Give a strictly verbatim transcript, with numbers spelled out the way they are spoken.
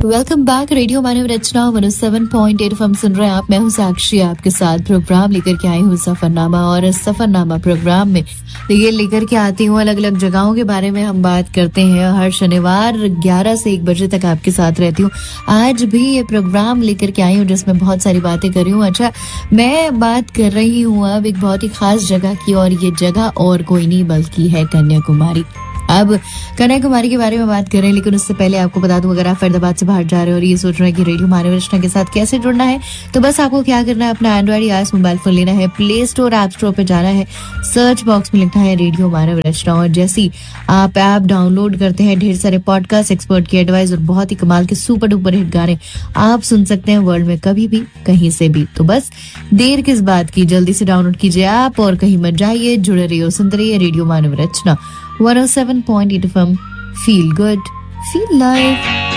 Welcome back. Radio मानव रचना one O seven point eight FM सुन रहे हैं आप। मैं हूं साक्षी, आपके साथ प्रोग्राम लेकर के आई हूं सफरनामा। और इस सफरनामा प्रोग्राम में ये लेकर के आती हूँ अलग अलग जगहों के बारे में हम बात करते हैं। हर शनिवार ग्यारह से एक बजे तक आपके साथ रहती हूँ। आज भी ये प्रोग्राम लेकर के आई हूँ जिसमें बहुत सारी बातें कर रही हूँ। अच्छा, मैं बात कर रही हूँ अब एक बहुत ही खास जगह की, और ये जगह और कोई नहीं बल्कि है कन्याकुमारी। अब कन्याकुमारी के बारे में बात कर रहे हैं, लेकिन उससे पहले आपको बता दूं, अगर आप फरीदाबाद से बाहर जा रहे हो और ये सोच रहे हैं कि रेडियो मानव रचना के साथ कैसे जुड़ना है, तो बस आपको क्या करना है, अपना एंड्रॉइड या मोबाइल फोन लेना है, प्ले स्टोर ऐप स्टोर पे जाना है, सर्च बॉक्स में लिखना है रेडियो मानव रचना, और जैसे ही आप ऐप डाउनलोड करते हैं, ढेर सारे पॉडकास्ट, एक्सपर्ट की एडवाइस और बहुत ही कमाल के सुपर डुपर हिट गाने आप सुन सकते हैं वर्ल्ड में कभी भी कहीं से भी। तो बस देर किस बात की, जल्दी से डाउनलोड कीजिए ऐप और कहीं मत जाइए, जुड़े रहिए, सुनते रहिए रेडियो मानव रचना one O seven point eight F M. Feel good, feel live.